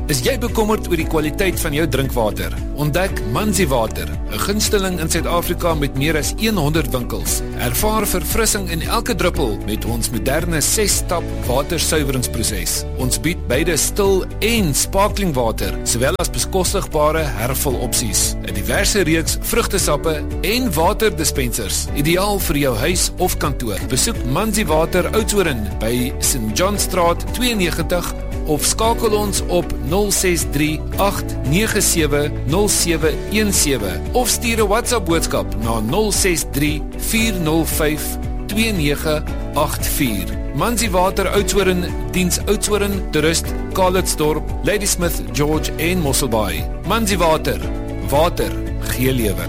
Is jy bekommerd oor die kwaliteit van jou drinkwater? Ontdek Manzi Water, 'n gunsteling in Suid-Afrika met meer as 100 winkels. Ervaar verfrissing in elke druppel met ons moderne 6-stap watersuiweringsproses. Ons bied beide stil en sparkling water, sowel as beskostigbare hervulopsies. 'n Diverse reeks vrugtesappe en waterdispensers, ideaal vir jou huis of kantoor. Besoek Manzi Water Oudtshoorn by St. John Straat 92 of skakel ons op 063 897 0717 of stuur 'n WhatsApp boodskap na 063 405 2984. Manzi Water Oudtshoorn diens Oudtshoorn, Toerist, Calitzdorp, Ladysmith, George en Mosselbaai. Manzi Water, water gee lewe.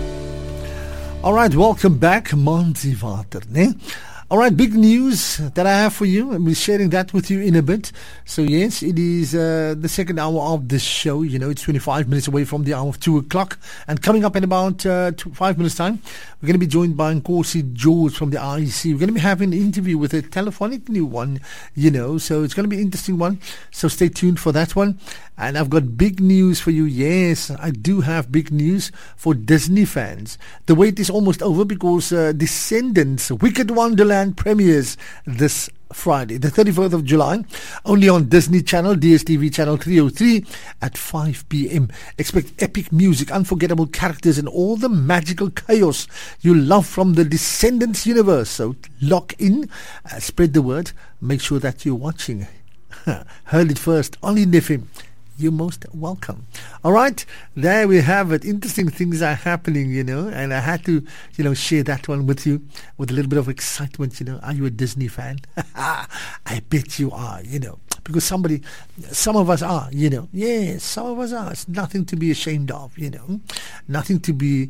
Alright, welcome back, Manzi Water, né? Alright, big news that I have for you. I'll be sharing that with you in a bit. So yes, it is the second hour of the show. You know, it's 25 minutes away from the hour of 2 o'clock. And coming up in about 5 minutes' time, we're going to be joined by Nkosi George from the IEC. We're going to be having an interview with a telephonic new one, you know. So it's going to be an interesting one. So stay tuned for that one. And I've got big news for you. Yes, I do have big news for Disney fans. The wait is almost over because Descendants Wicked Wonderland premieres this Friday, the 31st of July, only on Disney Channel, DSTV Channel 303 at 5 p.m. Expect epic music, unforgettable characters, and all the magical chaos you love from the Descendants universe. So lock in, spread the word, make sure that you're watching. Heard it first, only FM. You're most welcome. All right, there we have it. Interesting things are happening, you know, and I had to, you know, share that one with you with a little bit of excitement, you know. Are you a Disney fan? I bet you are, you know, because some of us are, you know. Yes, some of us are. It's nothing to be ashamed of, you know, nothing to be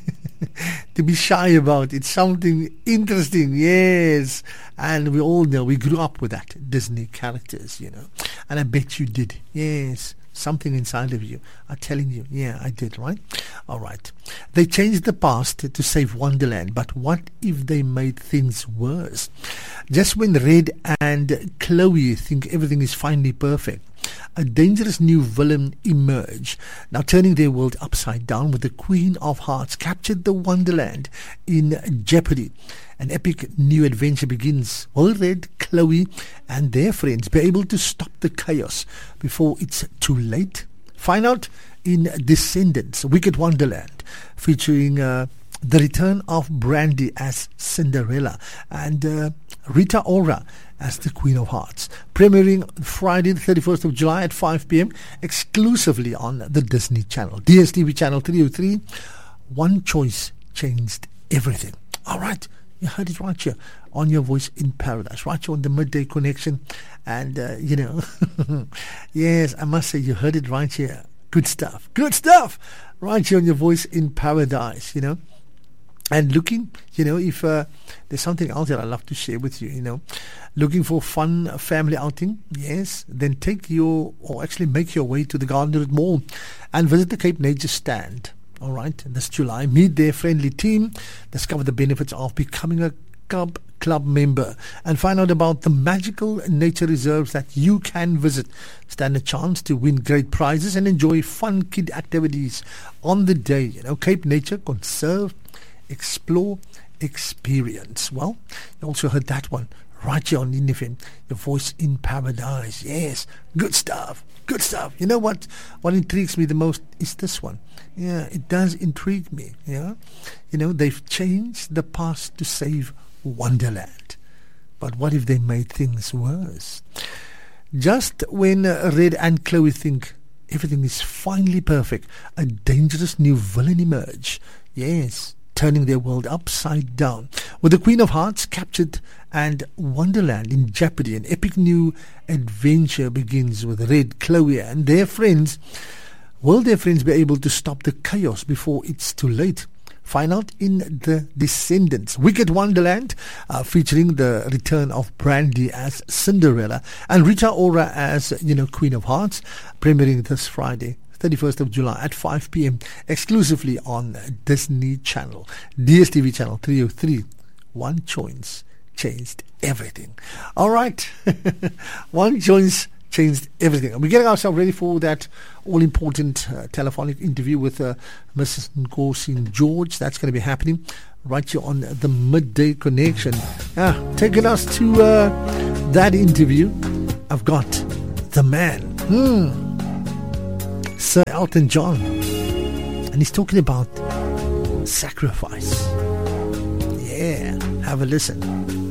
to be shy about. It's something interesting, yes. And we all know, we grew up with that, Disney characters, you know. And I bet you did, yes. Something inside of you are telling you, yeah, I did, right? All right. They changed the past to save Wonderland, but what if they made things worse? Just when Red and Chloe think everything is finally perfect, a dangerous new villain emerged, now turning their world upside down with the Queen of Hearts captured the Wonderland in jeopardy. An epic new adventure begins. Will Red, Chloe and their friends be able to stop the chaos before it's too late? Find out in Descendants Wicked Wonderland, featuring the return of Brandy as Cinderella and Rita Ora as the Queen of Hearts. Premiering Friday the 31st of July at 5 p.m. exclusively on the Disney Channel. DSTV Channel 303. One choice changed everything. All right. You heard it right here on your Voice in Paradise, right here on the Midday Connection. And, you know, yes, I must say you heard it right here. Good stuff. Good stuff. Right here on your Voice in Paradise, you know. And looking, you know, if there's something else that I'd love to share with you, you know, looking for fun family outing, yes, then make your way to the Garden Route Mall and visit the Cape Nature stand. All right, this July, meet their friendly team, discover the benefits of becoming a club member, and find out about the magical nature reserves that you can visit. Stand a chance to win great prizes and enjoy fun kid activities on the day. You know, Cape Nature, conserve, explore, experience. Well, you also heard that one right here on NFM, your Voice in Paradise. Yes, good stuff. Good stuff. You know what intrigues me the most is this one. Yeah, it does intrigue me. Yeah, you know, they've changed the past to save Wonderland, but what if they made things worse? Just when Red and Chloe think everything is finally perfect, a dangerous new villain emerge. Yes, turning their world upside down. With the Queen of Hearts captured and Wonderland in jeopardy, an epic new adventure begins with Red, Chloe and their friends. Will their friends be able to stop the chaos before it's too late? Find out in the Descendants Wicked Wonderland, featuring the return of Brandy as Cinderella and Rita Ora as, you know, Queen of Hearts, premiering this Friday, 31st of July at 5 p.m. exclusively on Disney Channel, DSTV Channel 303. One choice changed everything. All right. One choice changed everything. And we're getting ourselves ready for that all-important telephonic interview with Mrs. Nkosi George. That's going to be happening right here on the Midday Connection. Taking us to that interview, I've got the man, Sir Elton John. And he's talking about sacrifice. Yeah, have a listen.